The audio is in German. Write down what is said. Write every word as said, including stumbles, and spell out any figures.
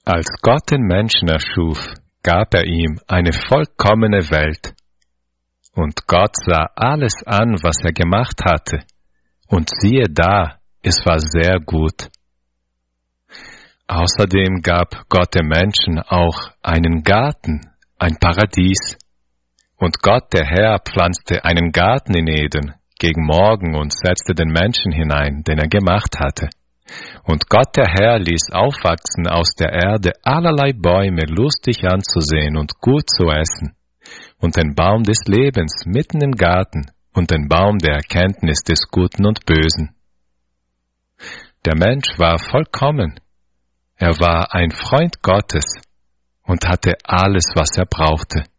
Als Gott den Menschen erschuf, gab er ihm eine vollkommene Welt. Und Gott sah alles an, was er gemacht hatte, und siehe da, es war sehr gut. Außerdem gab Gott dem Menschen auch einen Garten, ein Paradies. Und Gott, der Herr, pflanzte einen Garten in Eden gegen Morgen und setzte den Menschen hinein, den er gemacht hatte. Und Gott, der Herr, ließ aufwachsen aus der Erde allerlei Bäume, lustig anzusehen und gut zu essen, und den Baum des Lebens mitten im Garten und den Baum der Erkenntnis des Guten und Bösen. Der Mensch war vollkommen. Er war ein Freund Gottes und hatte alles, was er brauchte.